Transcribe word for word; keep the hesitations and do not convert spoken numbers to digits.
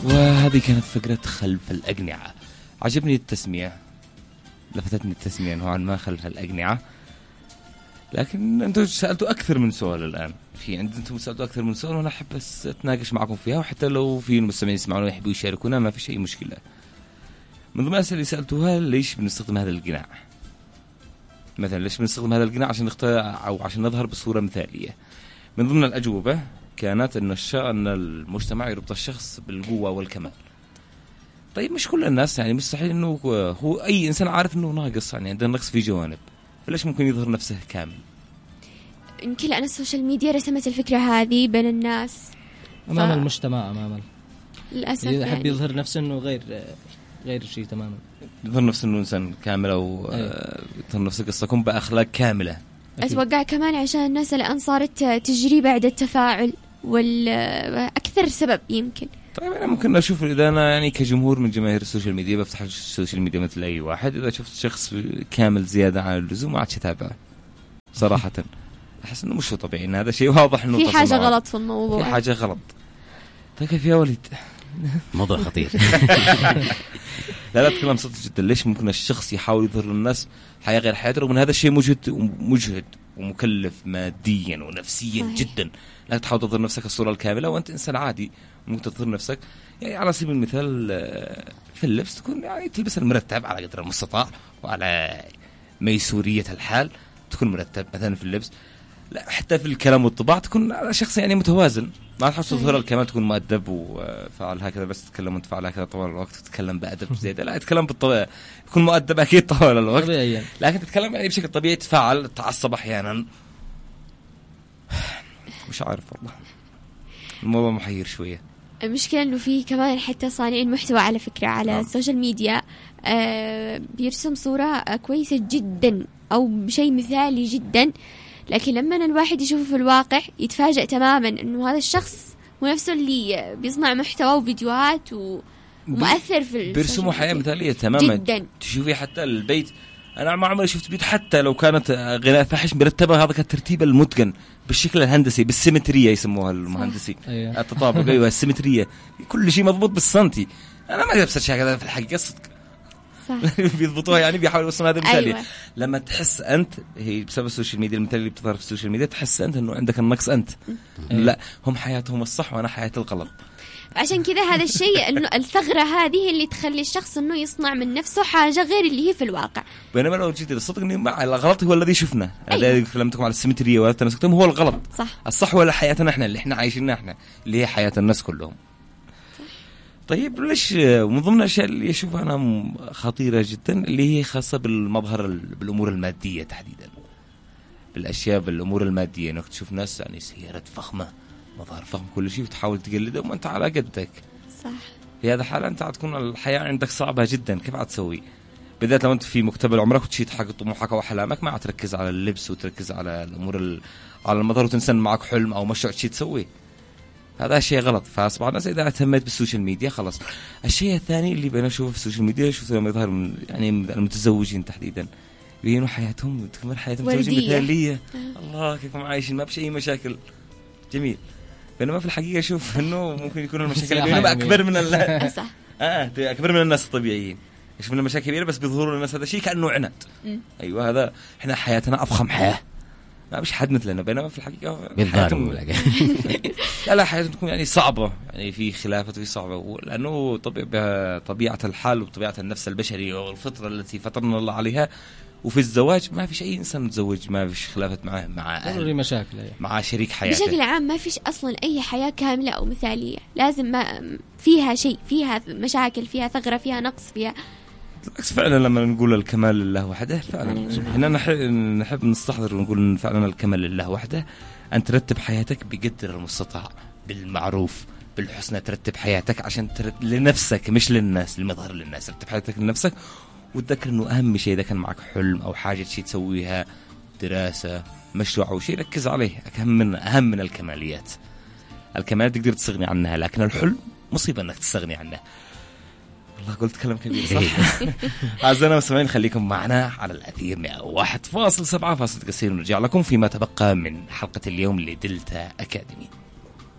وهذه كانت فقرة خلف الأقنعة. عجبني التسمية، لفتتني التسمية نوعا ما خلف الأقنعة. لكن أنتم سألتوا أكثر من سؤال الآن، في عند أنتم سألتوا أكثر من سؤال وأنا أحب بس أتناقش معكم فيها، وحتى لو في المستمعين يسمعون ويحبوا يشاركونا ما في شيء مشكلة. من ضمن الأسئلة اللي سألتوها ليش بنستخدم هذا القناع؟ مثلا ليش بنستخدم هذا القناع؟ عشان نختار أو عشان نظهر بصورة مثالية. من ضمن الأجوبة كانت أن أن المجتمع يربط الشخص بالقوة والكمال. طيب مش كل الناس، يعني مستحيل إنه هو أي إنسان عارف إنه ناقص، يعني عنده نقص في جوانب، فليش ممكن يظهر نفسه كامل؟ يمكن لأن السوشيال ميديا رسمت الفكرة هذه بين الناس أمام ف... المجتمع أمام للأسف يحب يعني. يظهر نفسه إنه غير غير شيء تماما، يظهر نفسه إنه إنسان كامل أو أيوه. يظهر نفسه قصتكم بأخلاق كاملة. أتوقع كمان عشان الناس الآن صارت تجري بعد التفاعل والأكثر سبب يمكن. طيب أنا ممكن أشوف إذا أنا يعني كجمهور من جماهير السوشيال ميديا بفتح السوشيال ميديا مثل أي واحد، إذا شفت شخص كامل زيادة عن اللزوم ما عادش أتابعه صراحة. أحس إنه مش طبيعي، إن هذا شيء واضح إنه في حاجة غلط في الموضوع، في حاجة غلط. طيب كيف يا وليد؟ موضوع خطير. لا لا تكلم صدق جدا. ليش ممكن الشخص يحاول يظهر للناس حياة غير حياته، رغم أن هذا الشيء مجهد مجهد ومكلف ماديا ونفسيا صحيح. جدا. لا تحاول تظهر نفسك الصورة الكاملة وأنت إنسان عادي، ممكن تظهر نفسك يعني على سبيل المثال في اللبس تكون يعني تلبس المرتب على قدر المستطاع وعلى ميسورية الحال، تكون مرتب مثلا في اللبس. لا حتى في الكلام والطباع تكون على شخص يعني متوازن، ما تحاول تظهر الكمال تكون مؤدب وفعل هكذا بس تتكلم وانت فعل هكذا طوال الوقت وتتكلم بأدب زيادة. لا تتكلم بالطبيعة، يكون مؤدب أكيد طوال الوقت طبيعي. لكن تتكلم يعني بشكل طبيعي، تفاعل، تعصب أحيانا. مش عارف والله، الموضوع محير شوية. المشكلة إنه في كمان حتى صانعين المحتوى على فكرة على آه. السوشيال ميديا آه بيرسم صورة كويسة جدا أو شيء مثالي جدا، لكن لما الواحد يشوفه في الواقع يتفاجأ تماما إنه هذا الشخص هو نفسه اللي بيصنع محتوى وفيديوهات ومؤثر في بيرسموا حياة مثالية تماما جدا. تشوفي حتى البيت، أنا ما عمري شفت بيت حتى لو كانت غناء فاحش مرتبة، هذا كالترتيب المتقن بالشكل الهندسي بالسيمترية يسموها المهندسي أيه. التطابق أيوة السيمترية، كل شيء مضبوط بالسنتي. أنا ما أقدر شيء هذا في الحقيقة صدق بيضبطوها يعني بيحاولوا يوصلوا هذا المثالية. أيوة. لما تحس أنت هي بسبب السوشيال ميديا المثال اللي بتظهر في السوشيال ميديا، تحس أنت إنه عندك النقص أنت أيوة. لا هم حياتهم الصح وأنا حياتي الغلط. عشان كذا هذا الشيء إنه الثغرة هذه اللي تخلي الشخص إنه يصنع من نفسه حاجة غير اللي هي في الواقع. بينما لو جيت الصدق إنه مع الغلط هو الذي شفنا. أيوة. الذي كلمتكم على السيمترية ولا تناسقتم هو الغلط. صح. الصح ولا حياتنا إحنا اللي إحنا عايشينها إحنا اللي هي حياة الناس كلهم. طيب ليش من ضمن الأشياء اللي أشوفها أنا خطيرة جدا اللي هي خاصة بالمظهر بالأمور المادية تحديدا، بالأشياء بالأمور المادية، إنك تشوف ناس يعني سيارة فخمة مظهر فخم كل شيء وتحاول تقلده وأنت على قدك. صح. في هذا الحال أنت هتكون الحياة عندك صعبة جدا، كيف هتسوي؟ بدأت لو أنت في مقتبل عمرك وتشيد حق طموحك وأحلامك ما هتركز على اللبس وتركز على الأمور ال... على المظهر وتنسى معك حلم أو مشروع تشيد تسويه. هذا شيء غلط. فأصبح الناس إذا اهتمت بالسوشيال ميديا خلاص. الشيء الثاني اللي بنا نشوفه في السوشيال ميديا شوف لما يظهر من يعني المتزوجين تحديدا يبينوا حياتهم تكمل حياتهم متزوجين مثالية. الله كيفهم عايشين ما بش أي مشاكل، جميل. بينما في الحقيقة شوف إنه ممكن يكون المشاكل بينما أكبر من ال آه أكبر من الناس الطبيعيين. يشوف لنا مشاكل كبيرة بس بيظهروا للناس هذا شيء كأنه عناد. أيوة هذا إحنا حياتنا أفخم حياة ما بيش حد مثلنا، بينما في الحقيقة حياتهم لا لا حياتهم تكون يعني صعبة، يعني في خلافات وفي صعبة، لأنه طبيعة طبيعة الحال وطبيعة النفس البشري والفطرة التي فطرنا الله عليها. وفي الزواج ما فيش أي إنسان متزوج ما فيش خلافات معه مع أهل مشاكل مع شريك حياته. بشكل عام ما فيش أصلا أي حياة كاملة أو مثالية، لازم ما فيها شيء، فيها مشاكل، فيها ثغرة، فيها نقص، فيها بالعكس. فعلا لما نقول الكمال لله وحده فعلا هنا نحب, نحب نستحضر ونقول فعلا الكمال لله وحده، أن ترتب حياتك بقدر المستطاع بالمعروف بالحسنى، ترتب حياتك عشان ترتب لنفسك مش للناس المظهر للناس، ترتب حياتك لنفسك وتذكر أنه أهم شيء إذا كان معك حلم أو حاجة شيء تسويها دراسة مشروع أو شيء ركز عليه، أهم من أهم من الكماليات. الكماليات تقدر تستغني عنها لكن الحلم مصيبة أنك تستغني عنه. والله قلت كلام كبير صح. أعزائنا المستمعين خليكم معنا على الأثير مئة وواحد فاصلة سبعة فاصلة قصير ونرجع لكم فيما تبقى من حلقة اليوم لدلتا أكاديمي.